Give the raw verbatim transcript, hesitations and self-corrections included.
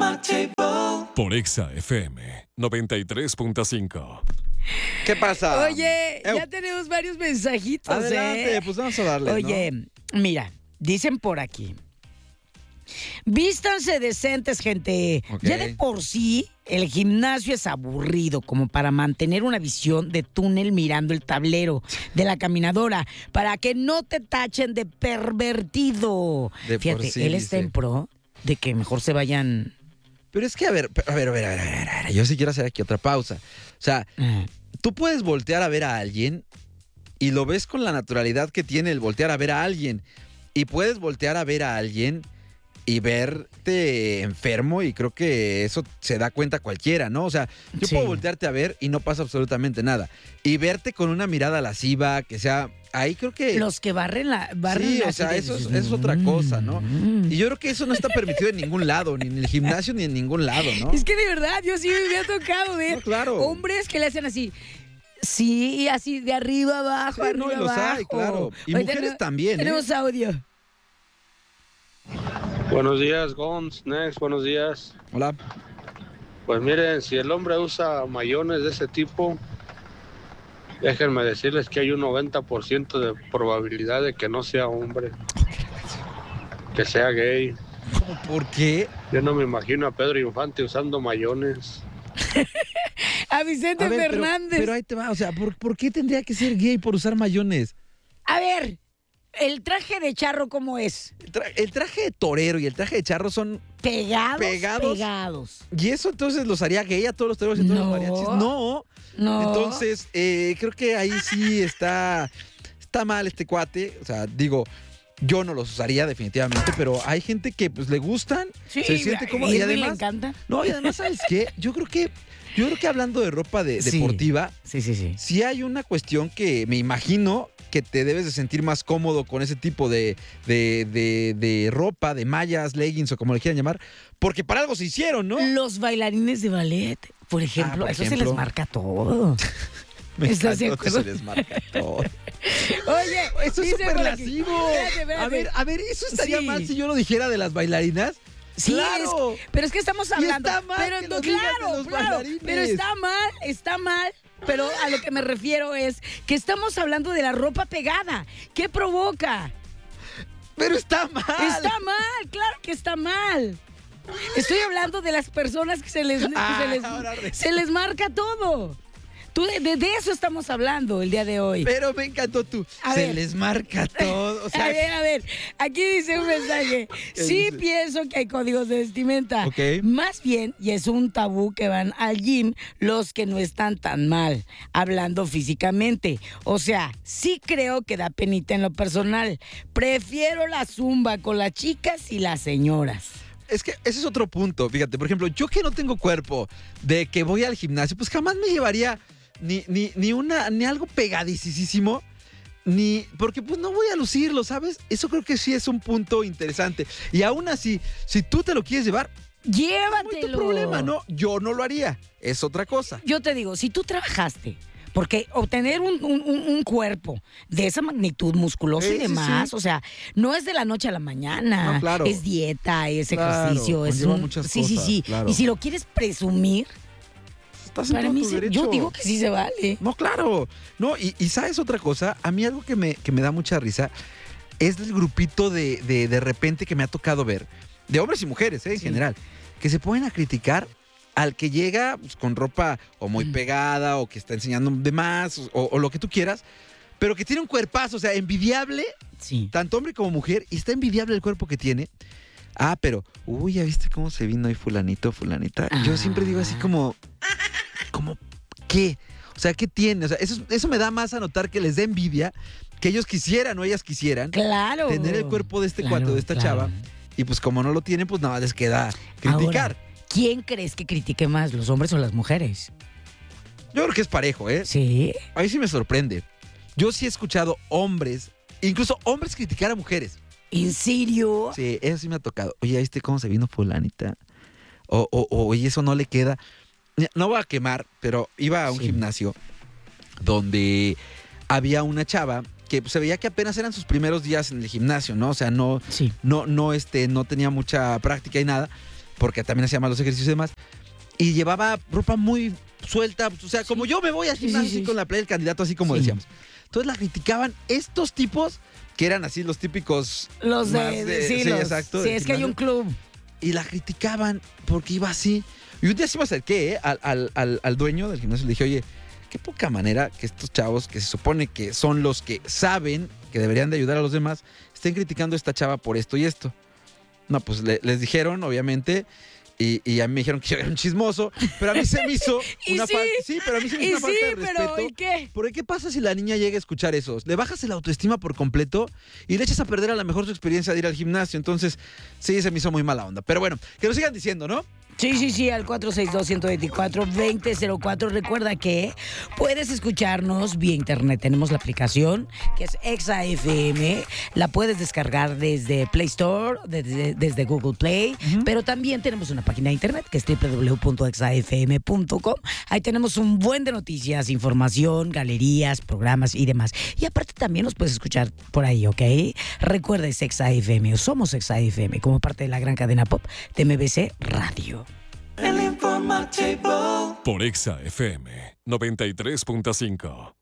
Por Exa F M noventa y tres punto cinco. ¿Qué pasa? Oye, Ew. ya tenemos varios mensajitos, Adelante, ¿eh? pues vamos a darle, Oye, ¿no? mira, dicen por aquí. Vístanse decentes, gente. Ok. Ya de por sí, el gimnasio es aburrido como para mantener una visión de túnel mirando el tablero de la caminadora, para que no te tachen de pervertido. De por Fíjate, sí, él está dice. en pro de que mejor se vayan... Pero es que, a ver, a ver, a ver, a ver, a ver, a ver, yo sí quiero hacer aquí otra pausa. O sea, Ah, tú puedes voltear a ver a alguien y lo ves con la naturalidad que tiene el voltear a ver a alguien. Y puedes voltear a ver a alguien y verte enfermo, y creo que eso se da cuenta cualquiera, ¿no? O sea, yo Sí. puedo voltearte a ver y no pasa absolutamente nada. Y verte con una mirada lasciva, que sea... Ahí creo que... Los que barren la... Barren Sí, la o sea, ciudad, eso es, dices, eso es otra cosa, ¿no? mm. Y yo creo que eso no está permitido en ningún lado, ni en el gimnasio ni en ningún lado, ¿no? Es que de verdad, yo sí me ha tocado ver No, claro. hombres que le hacen así. Sí, así de arriba abajo, Sí, arriba no, y los abajo. hay, claro. Y Ahorita mujeres no- también, ¿eh? Tenemos audio. Buenos días, Gons, Next, buenos días. Hola. Pues miren, si el hombre usa mayones de ese tipo, déjenme decirles que hay un noventa por ciento de probabilidad de que no sea hombre, que sea gay. ¿Por qué? Yo no me imagino a Pedro Infante usando mayones. A Vicente A ver, pero, Fernández. pero ahí te va, o sea, ¿por, por qué tendría que ser gay por usar mayones? A ver, el traje de charro, ¿cómo es? El, tra- el traje de torero y el traje de charro son... Pegados, Pegados. pegados. ¿Y eso entonces los haría gay a todos los toreros y a todos No. los mariachis? No. No. Entonces, eh, creo que ahí sí está, está mal este cuate. O sea, digo, yo no los usaría definitivamente, pero hay gente que pues le gustan, Sí, se siente a cómodo y Irving le además... encanta. No, y además, ¿sabes qué? Yo creo que, yo creo que hablando de ropa de- Sí. deportiva, Sí, sí, sí. sí hay una cuestión que me imagino que te debes de sentir más cómodo con ese tipo de, de, de- de ropa, de mallas, leggings o como le quieran llamar, porque para algo se hicieron, ¿no? Los bailarines de ballet, por ejemplo, Ah, por eso se ejemplo. les marca todo. Me ¿Estás de encantó que acuerdo? se les marca todo. Oye, Eso es dice súper por aquí- lascivo. Espérate, espérate. A ver, a ver, ¿eso estaría Sí. mal si yo lo dijera de las bailarinas? Sí, ¡Claro! es- pero es que estamos hablando. está mal pero que no, lo digas de claro, los claro. bailarines. Pero está mal, está mal. Pero a lo que me refiero es que estamos hablando de la ropa pegada. ¿Qué provoca? Pero está mal. Está mal, claro que está mal. Estoy hablando de las personas que se les, que Ah, se les, ahora resulta. se les marca todo. Tú, de, de- de eso estamos hablando el día de hoy. Pero me encantó tú. A Se ver. les marca todo. O sea, a ver, a ver, aquí dice un mensaje. ¿Qué Sí dice? pienso que hay códigos de vestimenta. Ok. Más bien, y es un tabú que van al gym los que no están tan mal, hablando físicamente. O sea, sí creo que da penita en lo personal. Prefiero la zumba con las chicas y las señoras. es que ese es otro punto. Fíjate, por ejemplo, yo que no tengo cuerpo, de que voy al gimnasio, pues jamás me llevaría ni, ni, ni una, ni algo pegadicísimo. Ni, porque pues no voy a lucirlo, ¿sabes? Eso creo que sí es un punto interesante. Y aún así, si tú te lo quieres llevar, no hay Llévatelo. tu problema, ¿no? Yo no lo haría. Es otra cosa. Yo te digo, si tú trabajaste, porque obtener un, un- un- un cuerpo de esa magnitud musculoso Sí, y sí, demás, sí. o sea, no es de la noche a la mañana. No, claro. Es dieta, es Claro, ejercicio, es conlleva un- muchas sí, sí, cosas, sí. claro. Y si lo quieres presumir, Estás en para todo mí tu sí- derecho. yo digo que sí se vale. No, claro. No, y, y ¿sabes otra cosa? A mí algo que me, que me da mucha risa es el grupito de, de, de repente que me ha tocado ver, de hombres y mujeres, ¿eh? en Sí. general, que se ponen a criticar al que llega pues, con ropa o muy Mm. pegada o que está enseñando de más o, o lo que tú quieras, pero que tiene un cuerpazo, o sea, envidiable, Sí. tanto hombre como mujer, y está envidiable el cuerpo que tiene. Ah, pero, uy, ¿ya viste cómo se vino hoy fulanito, fulanita? Yo siempre digo así Ah. como, como, ¿qué? O sea, ¿qué tiene? O sea, eso, eso me da más a notar que les da envidia, que ellos quisieran o ellas quisieran Claro. tener el cuerpo de este Claro, cuate o de esta claro. chava. Y pues como no lo tienen, pues nada más les queda criticar. Ahora, ¿quién crees que critique más, los hombres o las mujeres? Yo creo que es parejo, ¿eh? Sí. A mí sí me sorprende. Yo sí he escuchado hombres, incluso hombres criticar a mujeres. ¿En serio? Sí, eso sí me ha tocado. Oye, ¿viste cómo se vino fulanita? O, o, o, oye, eso no le queda. No voy a quemar, pero iba a un Sí. gimnasio donde había una chava que pues, se veía que apenas eran sus primeros días en el gimnasio, ¿no? O sea, no, Sí. no, no, este, no tenía mucha práctica y nada. porque también hacía más los ejercicios y demás, y llevaba ropa muy suelta, o sea, como yo me voy al Sí, gimnasio sí, sí. con la playa del candidato, así como Sí. decíamos. Entonces la criticaban estos tipos, que eran así los típicos... Los más de, sí, los- exacto. sí, del es que hay un gimnasio. club. Y la criticaban porque iba así. Y un día sí me acerqué ¿eh? al, al, al, al dueño del gimnasio y le dije, oye, qué poca manera que estos chavos, que se supone que son los que saben que deberían de ayudar a los demás, estén criticando a esta chava por esto y esto. No, pues le- les dijeron, obviamente, y, y a mí me dijeron que yo era un chismoso, pero a mí se me hizo Y una sí, falta. Sí, pero a mí se me Y hizo una sí, falta de respeto. pero ¿y qué? Porque ¿qué pasa si la niña llega a escuchar eso? Le bajas el autoestima por completo y le echas a perder a lo mejor su experiencia de ir al gimnasio. Entonces, sí, se me hizo muy mala onda. Pero bueno, que lo sigan diciendo, ¿no? Sí, sí, sí, al cuatro seis dos, uno dos cuatro, dos cero cero cuatro. Recuerda que puedes escucharnos vía internet. Tenemos la aplicación que es Exa F M. La puedes descargar desde Play Store, desde, desde Google Play. Pero también tenemos una página de internet que es doble u doble u doble u punto exa f m punto com. Ahí tenemos un buen de noticias, información, galerías, programas y demás. Y aparte también nos puedes escuchar por ahí, ¿ok? Recuerda, es Exa F M o somos Exa F M como parte de la gran cadena pop de M B C Radio. Por Exa F M noventa y tres punto cinco.